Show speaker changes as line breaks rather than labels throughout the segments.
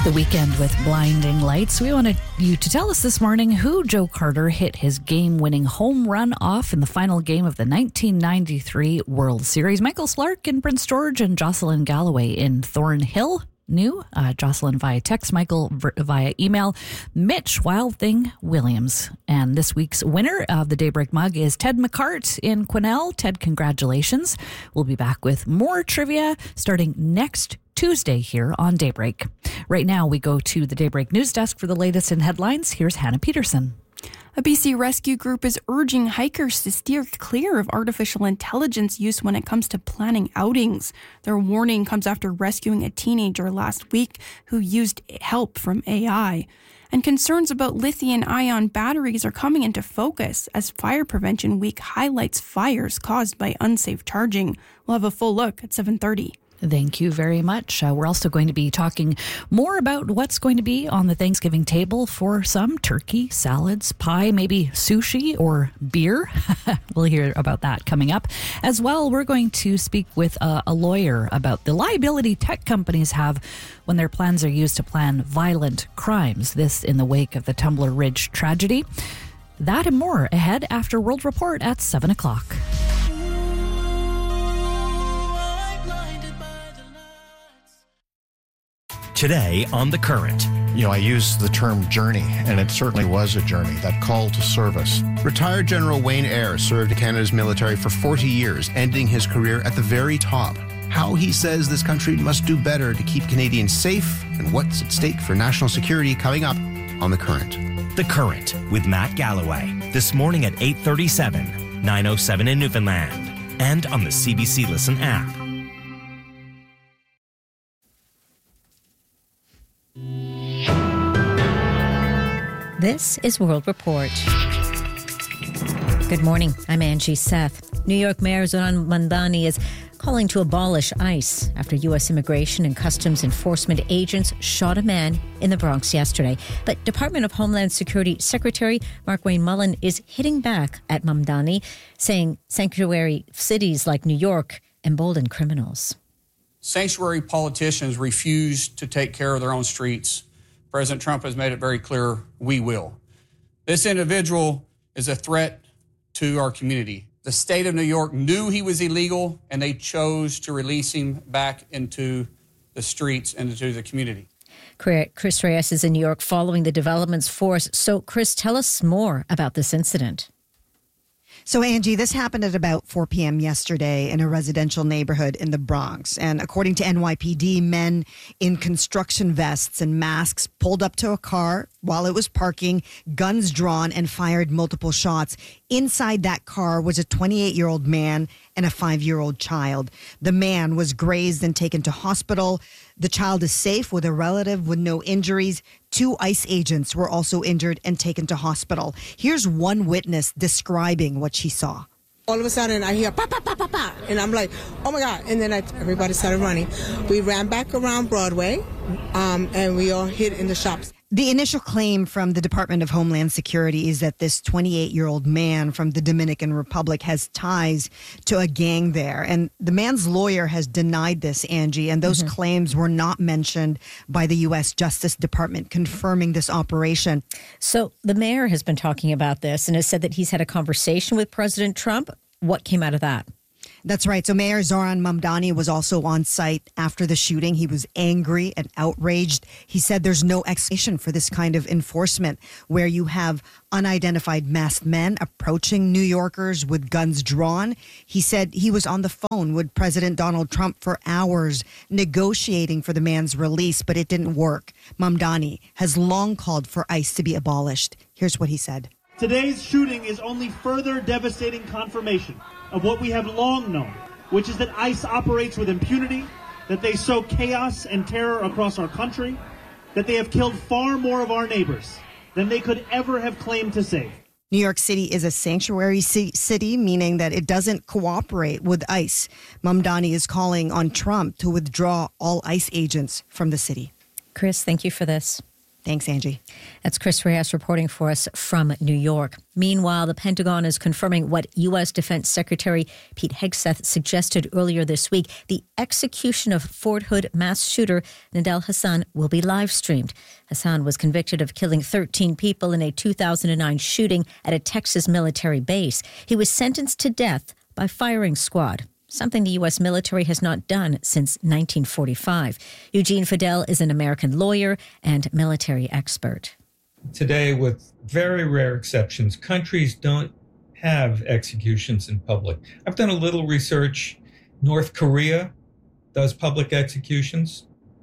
The Weekend with Blinding Lights. We wanted you to tell us this morning who Joe Carter hit his game-winning home run off in the final game of the 1993 World Series. Michael Slark in Prince George and Jocelyn Galloway in Thornhill. New, Jocelyn via text, Michael via email, Mitch Wild Thing Williams. And this week's winner of the Daybreak mug is Ted McCart in Quesnel. Ted, congratulations. We'll be back with more trivia starting next Tuesday here on Daybreak. Right now, we go to the Daybreak News Desk for the latest in headlines. Here's Hannah Peterson.
A BC rescue group is urging hikers to steer clear of artificial intelligence use when it comes to planning outings. Their warning comes after rescuing a teenager last week who used help from AI. And concerns about lithium-ion batteries are coming into focus as Fire Prevention Week highlights fires caused by unsafe charging. We'll have a full look at 7:30.
Thank you very much. We're also going to be talking more about what's going to be on the Thanksgiving table for some turkey, salads, pie, maybe sushi or beer. We'll hear about that coming up. As well, we're going to speak with a lawyer about the liability tech companies have when their plans are used to plan violent crimes. This in the wake of the Tumbler Ridge tragedy. That and more ahead after World Report at 7 o'clock.
Today on The Current.
I use the term journey, and it certainly was a journey, that call to service.
Retired General Wayne Eyre served Canada's military for 40 years, ending his career at the very top. How he says this country must do better to keep Canadians safe, and what's at stake for national security coming up on The Current.
The Current with Matt Galloway. This morning at 8:37, 9:07 in Newfoundland, and on the CBC Listen app.
This is World Report. Good morning. I'm Angie Seth. New York Mayor Zoran Mamdani is calling to abolish ICE after U.S. Immigration and Customs Enforcement agents shot a man in the Bronx yesterday. But Department of Homeland Security Secretary Markwayne Mullin is hitting back at Mamdani, saying sanctuary cities like New York embolden criminals.
Sanctuary politicians refuse to take care of their own streets. President Trump has made it very clear, we will. This individual is a threat to our community. The state of New York knew he was illegal, and they chose to release him back into the streets and into the community.
Chris Reyes is in New York following the developments for us. So, Chris, tell us more about this incident.
So, Angie, this happened at about 4 p.m. yesterday in a residential neighborhood in the Bronx. And according to NYPD, men in construction vests and masks pulled up to a car while it was parking, guns drawn, and fired multiple shots. Inside that car was a 28-year-old man and a 5-year-old child. The man was grazed and taken to hospital. The child is safe with a relative with no injuries. 2 ICE agents were also injured and taken to hospital. Here's one witness describing what she saw.
All of a sudden, I hear, pa, pa, pa, pa, pa, and I'm like, oh my God. And then everybody started running. We ran back around Broadway, and we all hid in the shops.
The initial claim from the Department of Homeland Security is that this 28-year-old man from the Dominican Republic has ties to a gang there. And the man's lawyer has denied this, Angie, and those claims were not mentioned by the U.S. Justice Department confirming this operation.
So the mayor has been talking about this and has said that he's had a conversation with President Trump. What came out of that?
That's right. So Mayor Zoran Mamdani was also on site after the shooting. He was angry and outraged. He said there's no explanation for this kind of enforcement where you have unidentified masked men approaching New Yorkers with guns drawn. He said he was on the phone with President Donald Trump for hours negotiating for the man's release, but it didn't work. Mamdani has long called for ICE to be abolished. Here's what he said.
Today's shooting is only further devastating confirmation of what we have long known, which is that ICE operates with impunity, that they sow chaos and terror across our country, that they have killed far more of our neighbors than they could ever have claimed to save.
New York City is a sanctuary city, meaning that it doesn't cooperate with ICE. Mamdani is calling on Trump to withdraw all ICE agents from the city.
Chris, thank you for this.
Thanks, Angie.
That's Chris Reyes reporting for us from New York. Meanwhile, the Pentagon is confirming what U.S. Defense Secretary Pete Hegseth suggested earlier this week. The execution of Fort Hood mass shooter Nidal Hasan will be live streamed. Hasan was convicted of killing 13 people in a 2009 shooting at a Texas military base. He was sentenced to death by firing squad, something the U.S. military has not done since 1945. Eugene Fidel is an American lawyer and military expert.
Today, with very rare exceptions, countries don't have executions in public. I've done a little research. North Korea does public executions.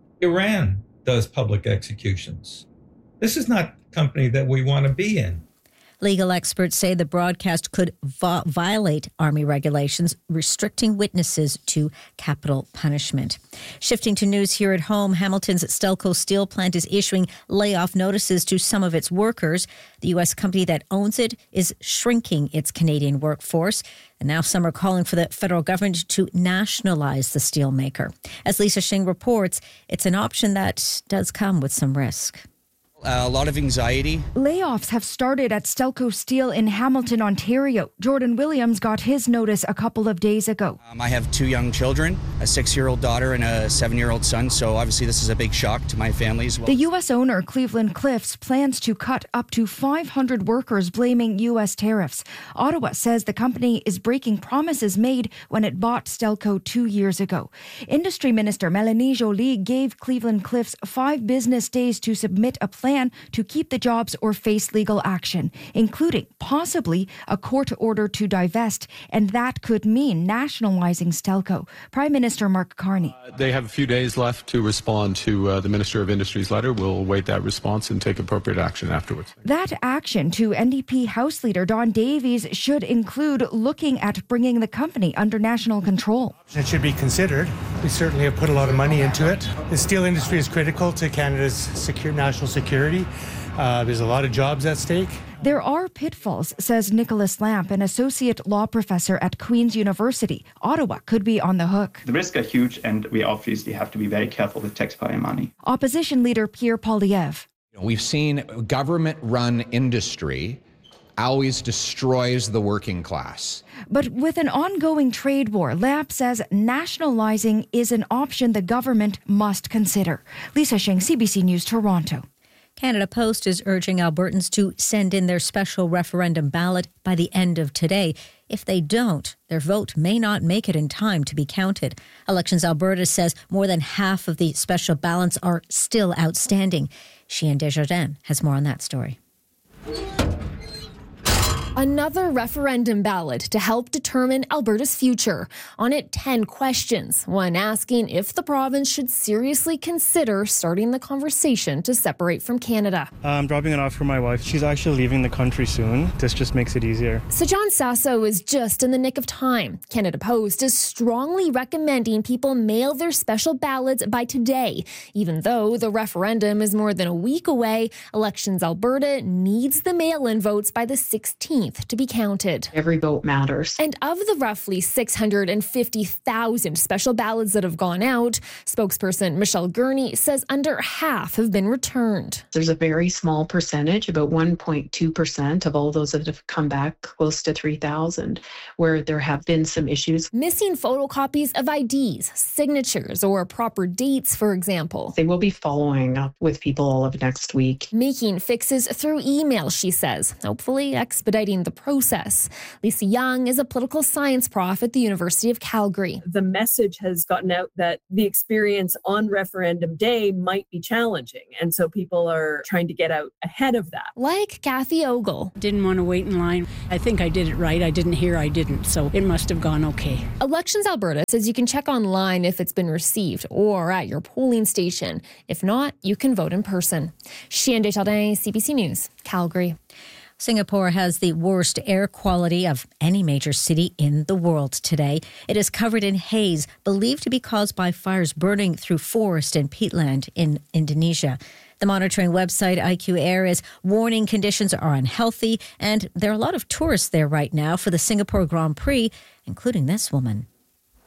Iran does public executions. This is not a company that we want to be in.
Legal experts say the broadcast could violate Army regulations restricting witnesses to capital punishment. Shifting to news here at home, Hamilton's Stelco steel plant is issuing layoff notices to some of its workers. The U.S. company that owns it is shrinking its Canadian workforce. And now some are calling for the federal government to nationalize the steel maker. As Lisa Shing reports, it's an option that does come with some risk.
A lot of anxiety.
Layoffs have started at Stelco Steel in Hamilton, Ontario. Jordan Williams got his notice a couple of days ago.
I have 2 young children, a 6-year-old daughter and a 7-year-old son, so obviously this is a big shock to my family as well.
The U.S. owner, Cleveland Cliffs, plans to cut up to 500 workers, blaming U.S. tariffs. Ottawa says the company is breaking promises made when it bought Stelco 2 years ago. Industry Minister Melanie Joly gave Cleveland Cliffs 5 business days to submit a plan to keep the jobs or face legal action, including possibly a court order to divest, and that could mean nationalizing Stelco. Prime Minister Mark Carney.
They have a few days left to respond to the Minister of Industry's letter. We'll await that response and take appropriate action afterwards.
That action to NDP House Leader Don Davies should include looking at bringing the company under national control.
It should be considered. We certainly have put a lot of money into it. The steel industry is critical to Canada's national security. There's a lot of jobs at stake.
There are pitfalls, says Nicholas Lamp, an associate law professor at Queen's University. Ottawa could be on the hook.
The risks are huge, and we obviously have to be very careful with taxpayer money.
Opposition leader Pierre Poilievre.
We've seen government-run industry always destroys the working class.
But with an ongoing trade war, Lamp says nationalizing is an option the government must consider. Lisa Shing, CBC News, Toronto.
Canada Post is urging Albertans to send in their special referendum ballot by the end of today. If they don't, their vote may not make it in time to be counted. Elections Alberta says more than half of the special ballots are still outstanding. Chien Desjardins has more on that story.
Another referendum ballot to help determine Alberta's future. On it, 10 questions. One asking if the province should seriously consider starting the conversation to separate from Canada.
I'm dropping it off for my wife. She's actually leaving the country soon. This just makes it easier.
Sajan Sasso is just in the nick of time. Canada Post is strongly recommending people mail their special ballots by today. Even though the referendum is more than a week away, Elections Alberta needs the mail-in votes by the 16th. To be counted.
Every vote matters.
And of the roughly 650,000 special ballots that have gone out, spokesperson Michelle Gurney says under half have been returned.
There's a very small percentage, about 1.2% of all those that have come back, close to 3,000, where there have been some issues.
Missing photocopies of IDs, signatures, or proper dates, for example.
They will be following up with people all of next week.
Making fixes through email, she says, hopefully expediting the process. Lisa Young is a political science prof at the University of Calgary.
The message has gotten out that the experience on referendum day might be challenging, and so people are trying to get out ahead of that.
Like Kathy Ogle.
Didn't want to wait in line. I think I did it right. I didn't hear I didn't, so it must have gone okay.
Elections Alberta says you can check online if it's been received or at your polling station. If not, you can vote in person. Chien Desjardins, CBC News, Calgary.
Singapore has the worst air quality of any major city in the world today. It is covered in haze, believed to be caused by fires burning through forest and peatland in Indonesia. The monitoring website IQ Air is warning conditions are unhealthy, and there are a lot of tourists there right now for the Singapore Grand Prix, including this woman.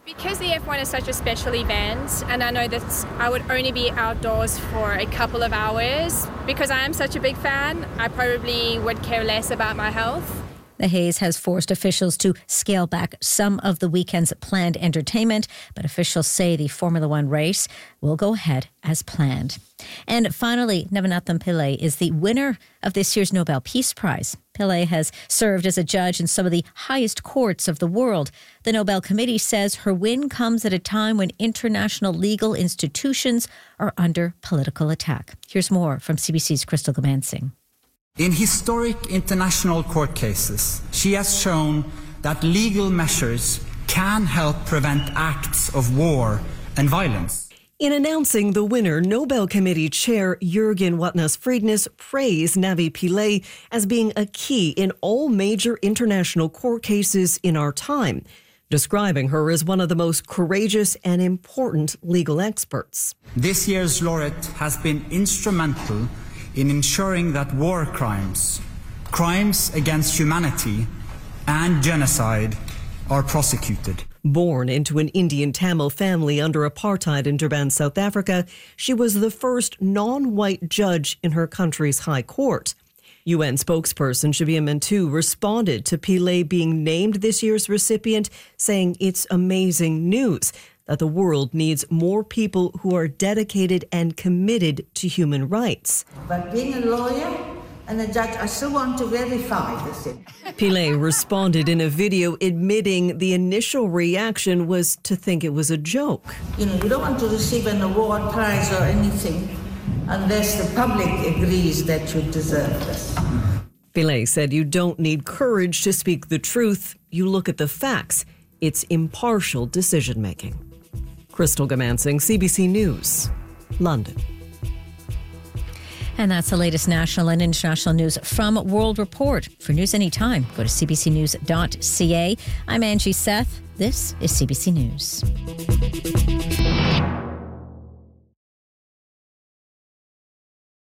Because the F1 is such a special event, and I know that I would only be outdoors for a couple of hours, because I am such a big fan, I probably would care less about my health.
The haze has forced officials to scale back some of the weekend's planned entertainment, but officials say the Formula One race will go ahead as planned. And finally, Navanathan Pillay is the winner of this year's Nobel Peace Prize. Pillay has served as a judge in some of the highest courts of the world. The Nobel Committee says her win comes at a time when international legal institutions are under political attack. Here's more from CBC's Crystal Gamansing.
In historic international court cases, she has shown that legal measures can help prevent acts of war and violence.
In announcing the winner, Nobel Committee Chair Jürgen Watnas-Friednes praised Navi Pillay as being a key in all major international court cases in our time, describing her as one of the most courageous and important legal experts.
This year's laureate has been instrumental in ensuring that war crimes, crimes against humanity, and genocide are prosecuted.
Born into an Indian Tamil family under apartheid in Durban, South Africa, she was the first non-white judge in her country's high court. UN spokesperson Shabia Mantou responded to Pillay being named this year's recipient, saying it's amazing news that the world needs more people who are dedicated and committed to human rights.
But being a lawyer and a judge, I still want to verify this thing.
Pillay responded in a video admitting the initial reaction was to think it was a joke.
You don't want to receive an award, prize or anything unless the public agrees that you deserve this.
Pillay said you don't need courage to speak the truth. You look at the facts. It's impartial decision-making. Crystal Gamansing, CBC News, London.
And that's the latest national and international news from World Report. For news anytime, go to cbcnews.ca. I'm Angie Seth. This is CBC News.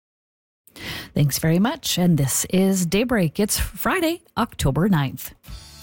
Thanks very much. And this is Daybreak. It's Friday, October 9th.